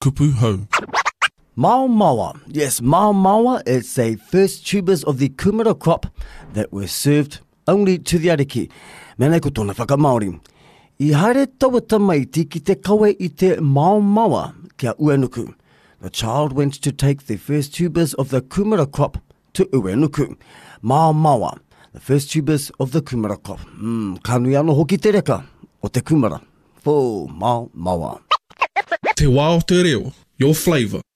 kupu hau. Mao mawa. Yes, mao mawa is the first tubers of the kumara crop that were served only to the ariki. Mena ko tōna whakamaori. I haere taua tamaiti ki te kawe i te mao mawa kia Uenuku. The child went to take the first tubers of the kumara crop to Uenuku. Mao mawa, the first tubers of the kumara crop. Kanui anō hoki te reka o te kumara. Fō mao mawa. Te wā o te reo, your flavour.